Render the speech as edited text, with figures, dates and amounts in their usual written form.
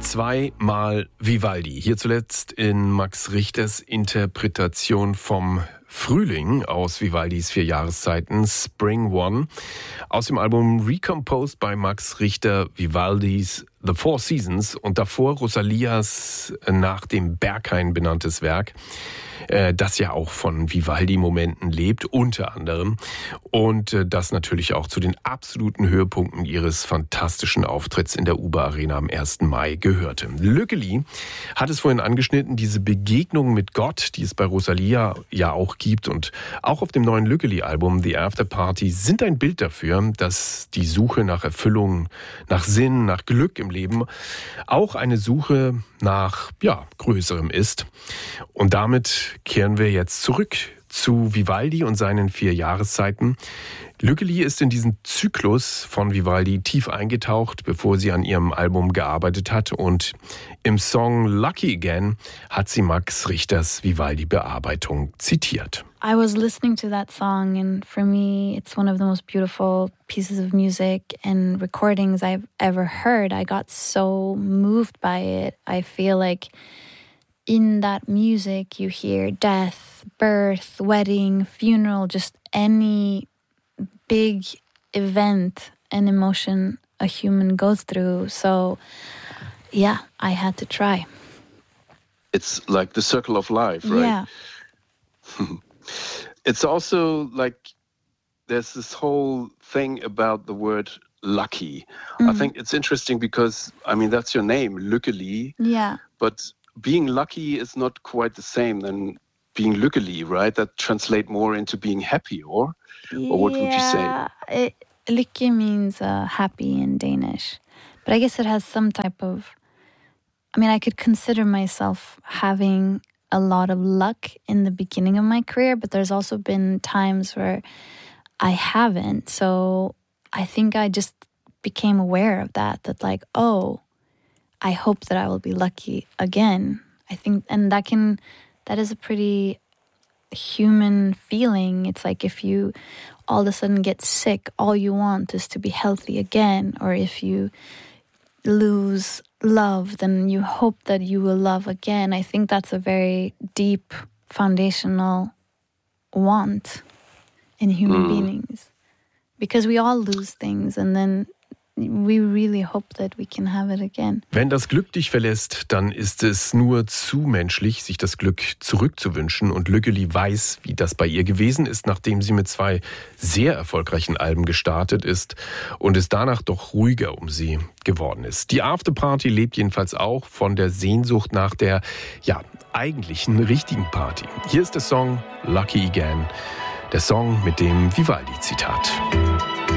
Zweimal Vivaldi. Hier zuletzt in Max Richters Interpretation vom Frühling aus Vivaldis 4 Jahreszeiten, Spring One, aus dem Album Recomposed by Max Richter, Vivaldis The Four Seasons und davor Rosalias nach dem Berghain benanntes Werk, das ja auch von Vivaldi-Momenten lebt, unter anderem, und das natürlich auch zu den absoluten Höhepunkten ihres fantastischen Auftritts in der Uber Arena am 1. Mai gehörte. Lückeli hat es vorhin angeschnitten, diese Begegnung mit Gott, die es bei Rosalia ja auch gibt und auch auf dem neuen Lückeli-Album The After Party, sind ein Bild dafür, dass die Suche nach Erfüllung, nach Sinn, nach Glück im Leben auch eine Suche nach Größerem ist. Und damit kehren wir jetzt zurück zu Vivaldi und seinen 4 Jahreszeiten. Lückeli ist in diesen Zyklus von Vivaldi tief eingetaucht, bevor sie an ihrem Album gearbeitet hat. Und im Song Lucky Again hat sie Max Richters Vivaldi-Bearbeitung zitiert. I was listening to that song, and for me, it's one of the most beautiful pieces of music and recordings I've ever heard. I got so moved by it. I feel like in that music, you hear death, birth, wedding, funeral, just any big event and emotion a human goes through. So, yeah, I had to try. It's like the circle of life, right? Yeah. It's also like there's this whole thing about the word lucky. I think it's interesting because, I mean, that's your name, Lückeli. Yeah. But being lucky is not quite the same than being lykkelig, right? That translate more into being happy, or what would you say? Lykke means happy in Danish. But I guess it has some type of... I mean, I could consider myself having a lot of luck in the beginning of my career, but there's also been times where I haven't. So I think I just became aware of that like, oh, I hope that I will be lucky again. I think, and that is a pretty human feeling. It's like if you all of a sudden get sick, all you want is to be healthy again. Or if you lose love, then you hope that you will love again. I think that's a very deep, foundational want in human beings. Because we all lose things and then we really hope that we can have it again. Wenn das Glück dich verlässt, dann ist es nur zu menschlich, sich das Glück zurückzuwünschen. Und Lückeli weiß, wie das bei ihr gewesen ist, nachdem sie mit 2 sehr erfolgreichen Alben gestartet ist und es danach doch ruhiger um sie geworden ist. Die Afterparty lebt jedenfalls auch von der Sehnsucht nach der, eigentlichen richtigen Party. Hier ist der Song Lucky Again, der Song mit dem Vivaldi-Zitat.